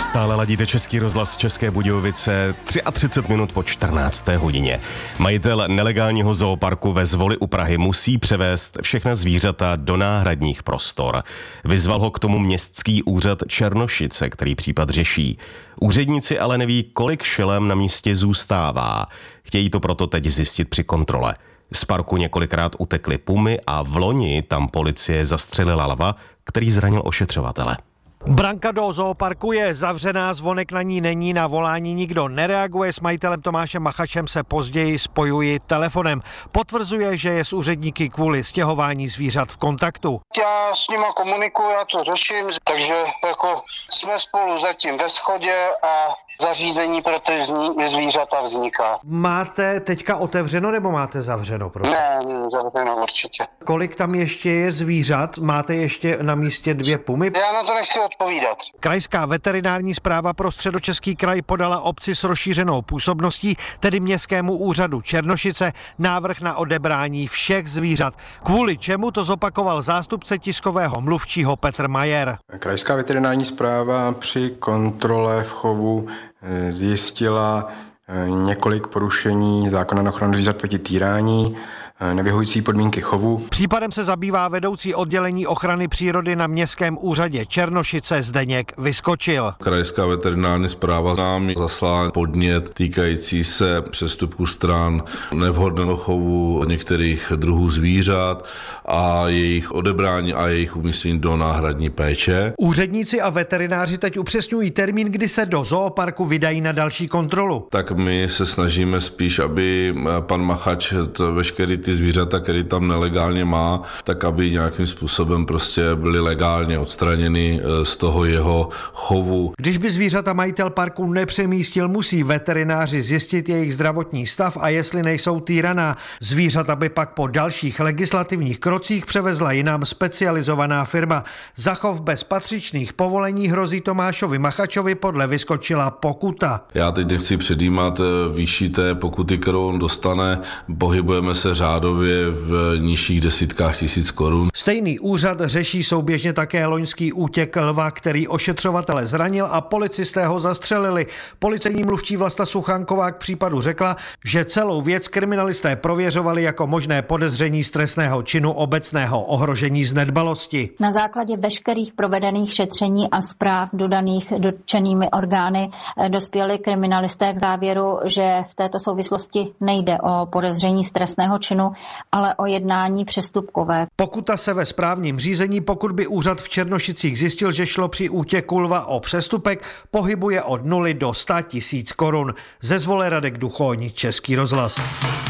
Stále ladíte Český rozhlas České Budějovice, 33 minut po 14. hodině. Majitel nelegálního zooparku ve Zvoli u Prahy musí převést všechna zvířata do náhradních prostor. Vyzval ho k tomu městský úřad Černošice, který případ řeší. Úředníci ale neví, kolik šelem na místě zůstává. Chtějí to proto teď zjistit při kontrole. Z parku několikrát utekly pumy a v loni tam policie zastřelila lva, který zranil ošetřovatele. Branka do zooparku je zavřená, zvonek na ní není, na volání nikdo nereaguje. S majitelem Tomášem Machačem se později spojuji telefonem. Potvrzuje, že je s úředníky kvůli stěhování zvířat v kontaktu. Já s nima komunikuju, já to řeším, takže jsme spolu zatím ve shodě a zařízení pro ty zvířata vzniká. Máte teďka otevřeno nebo máte zavřeno? Prosím? Ne, zavřeno určitě. Kolik tam ještě je zvířat? Máte ještě na místě 2 pumy? Já na to nechci odpovídat. Krajská veterinární správa pro Středočeský kraj podala obci s rozšířenou působností, tedy Městskému úřadu Černošice, návrh na odebrání všech zvířat. Kvůli čemu to zopakoval zástupce tiskového mluvčího Petr Majer. Krajská veterinární správa při kontrole v chovu zjistila několik porušení zákona na ochranu zvířat proti týrání, nevyhovující podmínky chovu. Případem se zabývá vedoucí oddělení ochrany přírody na Městském úřadě Černošice Zdeněk Vyskočil. Krajská veterinární správa nám zaslala podnět týkající se přestupku stran nevhodného chovu některých druhů zvířat a jejich odebrání a jejich umístění do náhradní péče. Úředníci a veterináři teď upřesňují termín, kdy se do zooparku vydají na další kontrolu. Tak my se snažíme spíš, aby pan Machač veškerý ty zvířata, který tam nelegálně má, tak aby nějakým způsobem prostě byly legálně odstraněny z toho jeho chovu. Když by zvířata majitel parku nepřemístil, musí veterináři zjistit jejich zdravotní stav a jestli nejsou týraná. Zvířata by pak po dalších legislativních krocích převezla jinam specializovaná firma. Za chov bez patřičných povolení hrozí Tomášovi Machačovi podle Vyskočila pokuta. Já teď nechci předjímat výši té pokuty, kterou on dostane. Pohybujeme se řádově v nižších desítkách tisíc korun. Stejný úřad řeší souběžně také loňský útěk lva, který ošetřovatele zranil a policisté ho zastřelili. Policejní mluvčí Vlasta Suchánková k případu řekla, že celou věc kriminalisté prověřovali jako možné podezření z trestného činu obecného ohrožení z nedbalosti. Na základě veškerých provedených šetření a zpráv dodaných dotčenými orgány dospěli kriminalisté k závěru, že v této souvislosti nejde o podezření z trestného činu, ale o jednání přestupkové. Pokuta se ve správním řízení, pokud by úřad v Černošicích zjistil, že šlo při útěku lva o přestupek, pohybuje od 0 do 100 000 korun. Ze Zvole Radek Duchoň, Český rozhlas.